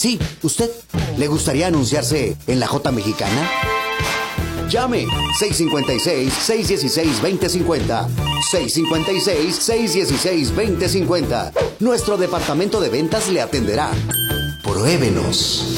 Sí, ¿usted le gustaría anunciarse en la J Mexicana? Llame 656-616-2050. 656-616-2050. Nuestro departamento de ventas le atenderá. Pruébenos.